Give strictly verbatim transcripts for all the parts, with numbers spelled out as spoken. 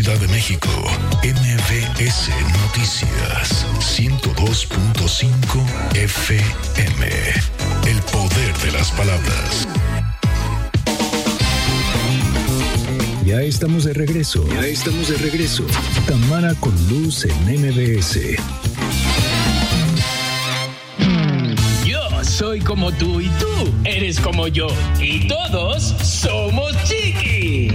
Ciudad de México, M B S Noticias, ciento dos punto cinco F M. El poder de las palabras. Ya estamos de regreso. Ya estamos de regreso. Tamara con Luz en M B S. Yo soy como tú y tú eres como yo. Y todos somos Chiqui.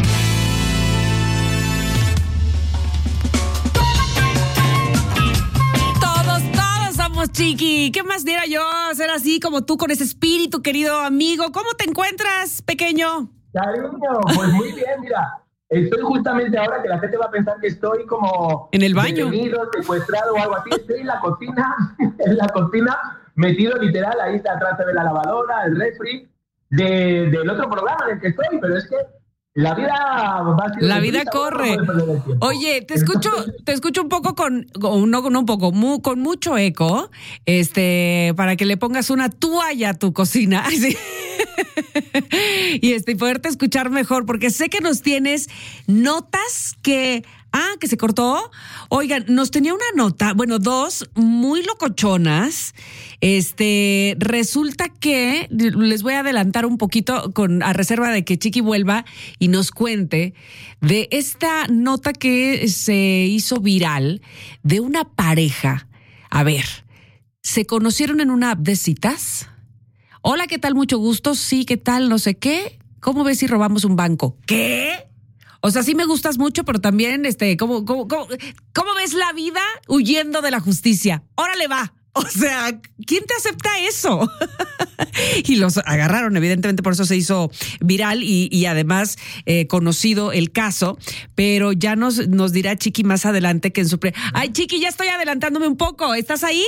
Todos, todos somos Chiqui. ¿Qué más diera yo ser así como tú con ese espíritu, querido amigo? ¿Cómo te encuentras, pequeño? Cariño, pues muy bien, mira, estoy justamente ahora que la gente va a pensar que estoy como... En el baño. Detenido, secuestrado o algo así, estoy en la cocina, en la cocina, metido literal, ahí está atrás de la lavadora, el refri, de, del otro programa en el que estoy, pero es que la vida va a ser... La vida corre. Oye, te escucho, te escucho un poco con, con no, no un poco, mu, con mucho eco, este, para que le pongas una toalla a tu cocina. Sí. Y este, poderte escuchar mejor, porque sé que nos tienes notas que... Ah, que se cortó. Oigan, nos tenía una nota, bueno, dos muy locochonas. Este, resulta que les voy a adelantar un poquito con a reserva de que Chiqui vuelva y nos cuente de esta nota que se hizo viral de una pareja. A ver, ¿se conocieron en una app de citas? Hola, ¿qué tal? Mucho gusto. Sí, ¿qué tal? No sé qué. ¿Cómo ves si robamos un banco? ¿Qué? O sea, sí me gustas mucho, pero también, este, ¿cómo, cómo, cómo, cómo ves la vida huyendo de la justicia? ¡Órale, va! O sea, ¿quién te acepta eso? Y los agarraron, evidentemente, por eso se hizo viral y, y además eh, conocido el caso, pero ya nos, nos dirá Chiqui más adelante que en su... Pre- Ay, Chiqui, ya estoy adelantándome un poco. ¿Estás ahí?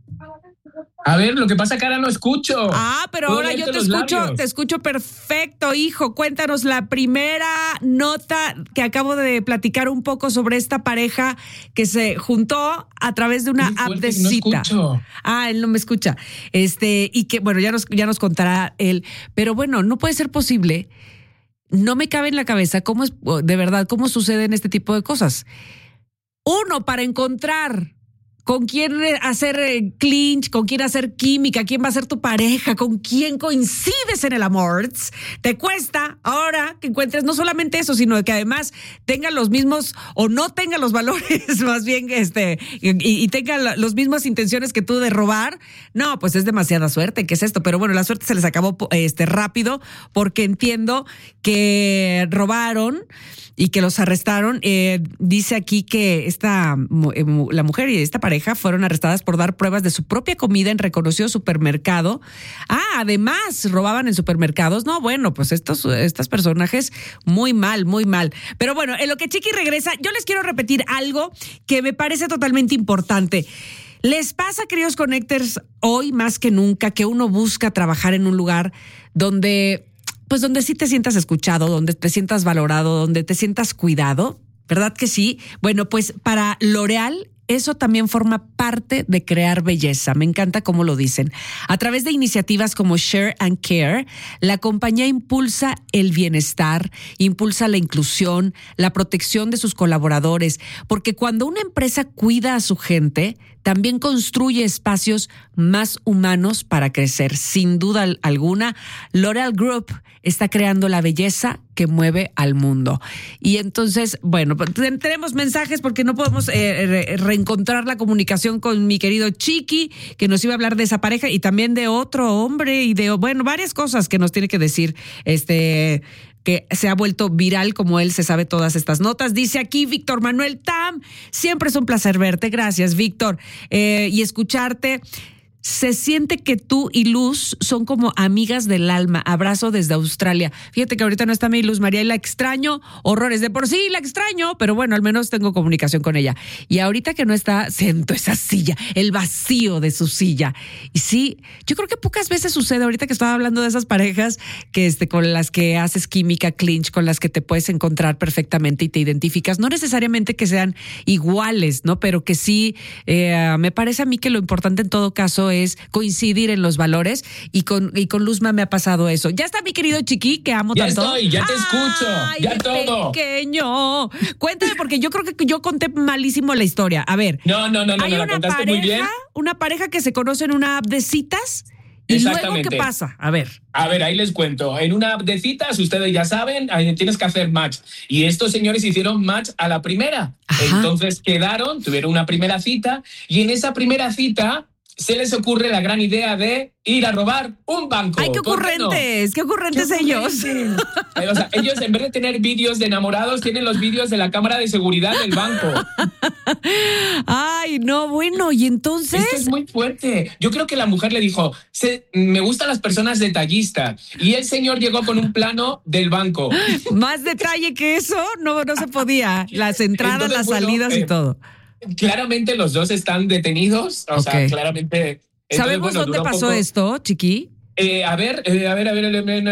A ver, lo que pasa es que ahora no escucho. Ah, pero ahora yo te escucho, labios. te escucho perfecto, hijo. Cuéntanos la primera nota que acabo de platicar un poco sobre esta pareja que se juntó a través de una app de no cita. Escucho. Ah, él no me escucha. Este, y que, bueno, ya nos, ya nos contará él. Pero bueno, no puede ser posible. No me cabe en la cabeza cómo es, de verdad, cómo suceden este tipo de cosas. Uno, para encontrar con quién hacer clinch, con quién hacer química, quién va a ser tu pareja, con quién coincides en el amor. Te cuesta ahora que encuentres no solamente eso, sino que además tengan los mismos o no tengan los valores, más bien, este, y, y tengan las mismas intenciones que tú de robar. No, pues es demasiada suerte. ¿Qué es esto? Pero bueno, la suerte se les acabó este, rápido porque entiendo que robaron y que los arrestaron. Eh, dice aquí que esta eh, la mujer y esta pareja fueron arrestadas por dar pruebas de su propia comida en reconocido supermercado. Ah, además robaban en supermercados. No, bueno, pues estos, estos personajes muy mal, muy mal. Pero bueno, en lo que Chiqui regresa, yo les quiero repetir algo que me parece totalmente importante. ¿Les pasa, queridos connectors, hoy más que nunca que uno busca trabajar en un lugar donde... pues donde sí te sientas escuchado, donde te sientas valorado, donde te sientas cuidado? ¿Verdad que sí? Bueno, pues para L'Oréal eso también forma parte de crear belleza. Me encanta cómo lo dicen. A través de iniciativas como Share and Care, la compañía impulsa el bienestar, impulsa la inclusión, la protección de sus colaboradores, porque cuando una empresa cuida a su gente, también construye espacios más humanos para crecer. Sin duda alguna, L'Oréal Group está creando la belleza que mueve al mundo. Y entonces, bueno, tenemos mensajes porque no podemos eh, re- reencontrar la comunicación con mi querido Chiqui, que nos iba a hablar de esa pareja y también de otro hombre y de, bueno, varias cosas que nos tiene que decir este... que se ha vuelto viral, como él se sabe todas estas notas. Dice aquí Víctor Manuel Tam, siempre es un placer verte. Gracias, Víctor. Eh, y escucharte. Se siente que tú y Luz son como amigas del alma. Abrazo desde Australia. Fíjate que ahorita no está mi Luz María y la extraño. Horrores. De por sí la extraño, pero bueno, al menos tengo comunicación con ella. Y ahorita que no está, siento esa silla, el vacío de su silla. Y sí, yo creo que pocas veces sucede, ahorita que estaba hablando de esas parejas que este, con las que haces química, clinch, con las que te puedes encontrar perfectamente y te identificas. No necesariamente que sean iguales, ¿no? Pero que sí, eh, me parece a mí que lo importante en todo caso es coincidir en los valores y con, y con Luzma me ha pasado eso. Ya está mi querido Chiqui, que amo ya tanto. Ya estoy, ya te escucho, Ay, ya todo. Pequeño. Cuéntame, porque yo creo que yo conté malísimo la historia. A ver. No, no, no, no, hay no la una contaste pareja, muy bien. Una pareja que se conoce en una app de citas. ¿Y luego qué pasa? A ver. A ver, ahí les cuento. En una app de citas, ustedes ya saben, ahí tienes que hacer match. Y estos señores hicieron match a la primera. Ajá. Entonces quedaron, tuvieron una primera cita y en esa primera cita se les ocurre la gran idea de ir a robar un banco. ¡Ay, qué ocurrentes! ¿Qué, no? ¿Qué ocurrentes ¿Qué ellos? O sea, ellos en vez de tener vídeos de enamorados, tienen los vídeos de la cámara de seguridad del banco. Ay, no, bueno, y entonces... Esto es muy fuerte. Yo creo que la mujer le dijo, se, me gustan las personas detallistas. Y el señor llegó con un plano del banco. Más detalle que eso, no, no se podía. Las entradas, entonces, las bueno, salidas eh, y todo. Claramente los dos están detenidos, o okay. sea, claramente... Entonces, ¿sabemos bueno, dónde pasó poco, esto, Chiqui? Eh, a ver, eh, a ver, a ver,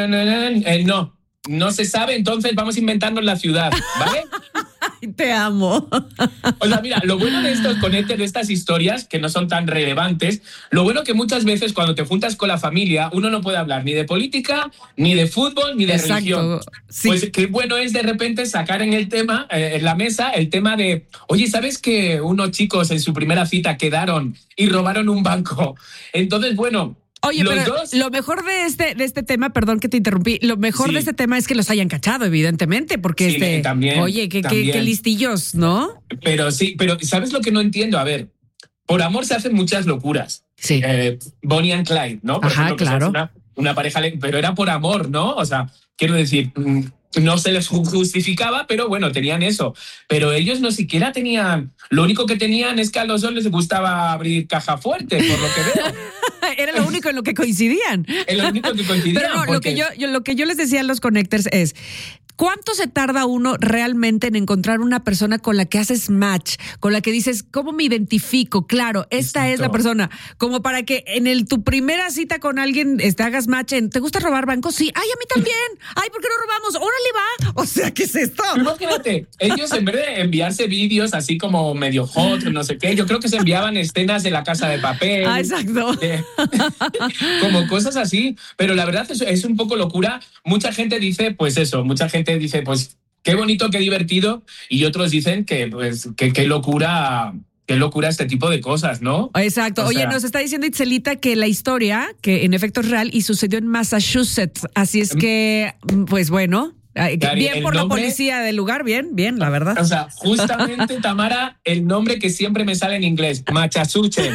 eh, no, no se sabe, entonces vamos inventando la ciudad, ¿vale? Te amo. O sea, mira, lo bueno de estos conectes, de estas historias, que no son tan relevantes, lo bueno que muchas veces cuando te juntas con la familia, uno no puede hablar ni de política, ni de fútbol, ni de Exacto. religión. Sí. Pues qué bueno es de repente sacar en el tema, eh, en la mesa, el tema de, oye, ¿sabes que unos chicos en su primera cita quedaron y robaron un banco? Entonces, bueno... Oye, los pero dos... lo mejor de este, de este tema, perdón que te interrumpí, lo mejor sí. de este tema es que los hayan cachado, evidentemente, porque sí, este, también, oye, qué, también. qué, qué listillos, ¿no? Pero sí, pero ¿sabes lo que no entiendo? A ver, por amor se hacen muchas locuras. Sí. Eh, Bonnie and Clyde, ¿no? Por Ajá, ejemplo, claro. Una, una pareja, pero era por amor, ¿no? O sea, quiero decir... no se les justificaba, pero bueno, tenían eso. Pero ellos no siquiera tenían... Lo único que tenían es que a los dos les gustaba abrir caja fuerte, por lo que veo. Era lo único en lo que coincidían. Es lo único que coincidían. Pero no, porque... lo, que yo, yo, lo que yo les decía a los connectors es... ¿Cuánto se tarda uno realmente en encontrar una persona con la que haces match, con la que dices, ¿cómo me identifico? Claro, esta Exacto. es la persona. Como para que en el, tu primera cita con alguien este, hagas match en, ¿te gusta robar bancos? Sí. Ay, a mí también. Ay, ¿por qué no robamos? ¡Órale, va! O sea, ¿qué es esto? Imagínate, ellos en vez de enviarse vídeos así como medio hot, no sé qué, yo creo que se enviaban escenas de La Casa de Papel. Ah, exacto. De, como cosas así. Pero la verdad es, es un poco locura. Mucha gente dice, pues eso, mucha gente dice, pues, qué bonito, qué divertido, y otros dicen que, pues, que qué locura, qué locura este tipo de cosas, ¿no? Exacto. O Oye, sea, nos está diciendo Itzelita que la historia, que en efecto es real y sucedió en Massachusetts, así es que, pues bueno... Claro, bien por nombre, la policía del lugar, bien, bien, la verdad. O sea, justamente, Tamara, el nombre que siempre me sale en inglés, Massachusetts.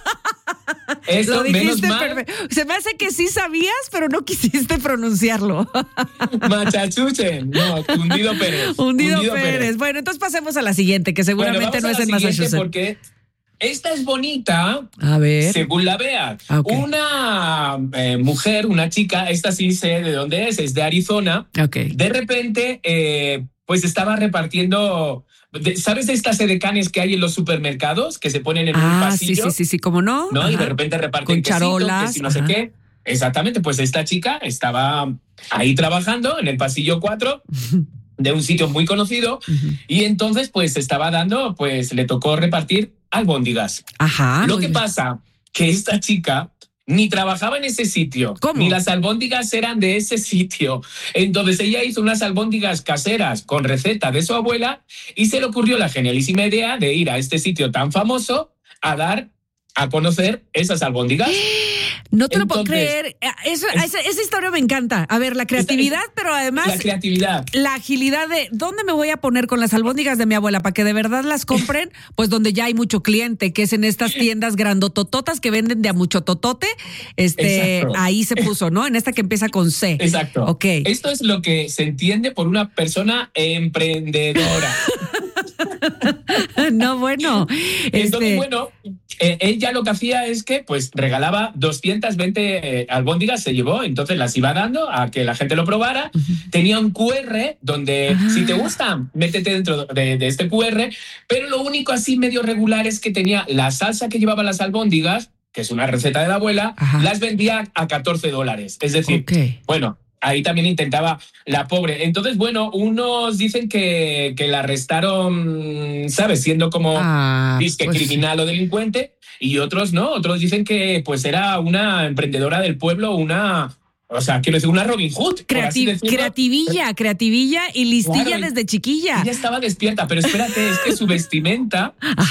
Eso, lo dijiste menos mal. Perfecto. Se me hace que sí sabías, pero no quisiste pronunciarlo. Massachusetts, no, Hundido Pérez. Hundido, Hundido Pérez. Pérez. Bueno, entonces pasemos a la siguiente, que seguramente bueno, no es en Massachusetts. Porque esta es bonita, a ver, según la veas. Okay. Una eh, mujer, una chica, esta sí sé de dónde es, es de Arizona. Okay. De repente, eh, pues estaba repartiendo... ¿Sabes de estas edecanes que hay en los supermercados que se ponen en ah, un pasillo? Sí, sí, sí, sí, ¿cómo no? ¿no? Y de repente reparten con charolas, quesito, que si no sé qué. Exactamente, pues esta chica estaba ahí trabajando en el pasillo cuatro de un sitio muy conocido uh-huh. y entonces pues estaba dando, pues le tocó repartir albóndigas. Ajá. Lo que pasa que esta chica ni trabajaba en ese sitio, ¿Cómo? Ni las albóndigas eran de ese sitio. Entonces ella hizo unas albóndigas caseras con receta de su abuela y se le ocurrió la genialísima idea de ir a este sitio tan famoso a dar a conocer esas albóndigas. No te Entonces, lo puedo creer. Eso, es, esa, esa historia me encanta. A ver, la creatividad, pero además... La creatividad. La agilidad de ¿dónde me voy a poner con las albóndigas de mi abuela para que de verdad las compren? Pues donde ya hay mucho cliente, que es en estas tiendas grandotototas que venden de a mucho totote. Este, Exacto. Ahí se puso, ¿no? En esta que empieza con C. Exacto. Ok. Esto es lo que se entiende por una persona emprendedora. No, bueno. Entonces, este... bueno, eh, ella lo que hacía es que pues regalaba doscientas veinte eh, albóndigas, se llevó, entonces las iba dando a que la gente lo probara. Uh-huh. Tenía un cu erre donde ah. si te gusta, métete dentro de, de este cu erre, pero lo único así medio regular es que tenía la salsa que llevaba las albóndigas, que es una receta de la abuela, Ajá. las vendía a catorce dólares. Es decir, okay. bueno, ahí también intentaba la pobre. Entonces, bueno, unos dicen que, que la arrestaron, ¿sabes? Siendo como ah, disque pues, criminal o delincuente, y otros no, otros dicen que pues era una emprendedora del pueblo, una... O sea, quiero decir, una Robin Hood. Creativ- creativilla, creativilla y listilla claro, desde chiquilla. Ella estaba despierta, pero espérate, es que su vestimenta...